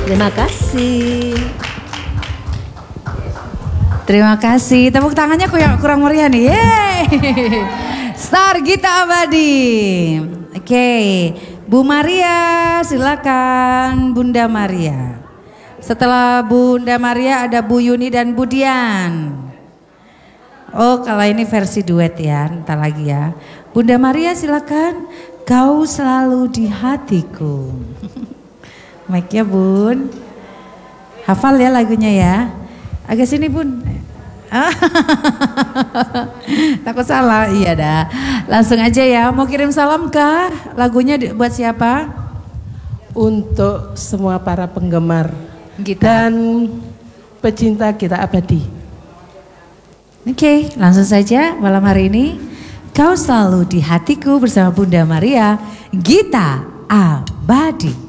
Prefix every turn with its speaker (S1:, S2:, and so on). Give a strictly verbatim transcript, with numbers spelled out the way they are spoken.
S1: Terima kasih.
S2: Terima kasih. Tepuk tangannya kurang, kurang meriah nih. Yeay. Star Gita Abadi. Oke, okay. Bu Maria silakan Bunda Maria. Setelah Bunda Maria ada Bu Yuni dan Bu Dian. Oh kalau ini versi duet ya, entar lagi ya. Bunda Maria silakan. Kau selalu di hatiku. Mic-nya Bun. Hafal ya lagunya ya. Agak sini Bun. Takut salah, iya dah. Langsung aja ya, mau kirim salam kah? Lagunya buat siapa?
S1: Untuk semua para penggemar
S2: Gita
S1: dan pecinta Gita Abadi.
S2: Oke, okay, langsung saja malam hari ini. Kau selalu di hatiku bersama Bunda Maria, Gita Abadi.